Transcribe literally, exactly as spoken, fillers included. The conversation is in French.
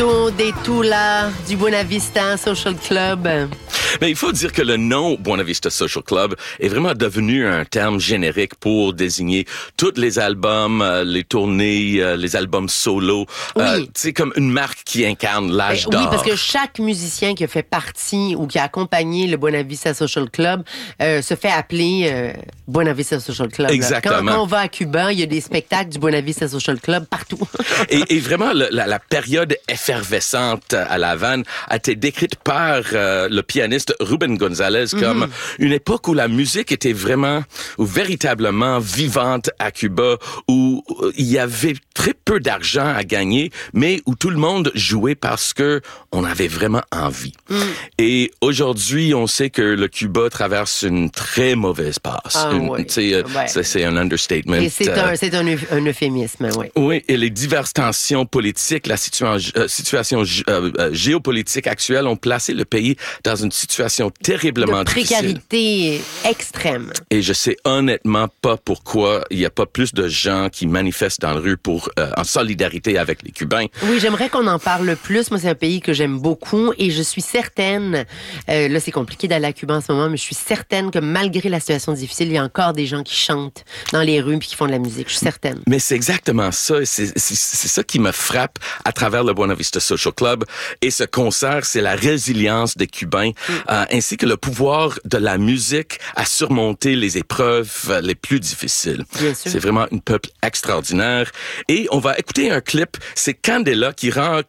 Des Tula, du Buena Vista Social Club. Mais il faut dire que le nom Buena Vista Social Club est vraiment devenu un terme générique pour désigner tous les albums, euh, les tournées, euh, les albums solo. Oui. Euh, c'est comme une marque qui incarne l'âge Ben, d'or. oui, parce que chaque musicien qui a fait partie ou qui a accompagné le Buena Vista Social Club euh, se fait appeler euh, Buena Vista Social Club. Exactement. Quand, quand on va à Cuba, il y a des spectacles du Buena Vista Social Club partout. et, et vraiment, le, la, la période effervescente à La Havane a été décrite par euh, le pianiste Ruben Gonzalez comme mm-hmm. une époque où la musique était vraiment ou véritablement vivante à Cuba, où il y avait très peu d'argent à gagner, mais où tout le monde jouait parce que on avait vraiment envie. Mm. Et aujourd'hui, on sait que le Cuba traverse une très mauvaise passe. Ah, une, oui. ouais. c'est, c'est un understatement. Et c'est un, c'est un, un euphémisme, oui. Oui, et les diverses tensions politiques, la situa- euh, situation euh, euh, géopolitique actuelle ont placé le pays dans une situation terriblement de précarité difficile. extrême. Et je sais honnêtement pas pourquoi il y a pas plus de gens qui manifestent dans la rue pour euh, en solidarité avec les Cubains. Oui, j'aimerais qu'on en parle plus. Moi, c'est un pays que j'aime beaucoup et je suis certaine, euh, là c'est compliqué d'aller à Cuba en ce moment, mais je suis certaine que malgré la situation difficile, il y a encore des gens qui chantent dans les rues puis qui font de la musique. Je suis certaine. Mais c'est exactement ça. C'est, c'est, c'est ça qui me frappe à travers le Buena Vista Social Club. Et ce concert, c'est la résilience des Cubains, mm. euh, ainsi que le pouvoir de la musique à surmonter les épreuves les plus difficiles. Bien sûr. C'est vraiment un peuple extraordinaire. Et on va écouter un clip. C'est Candela qui rend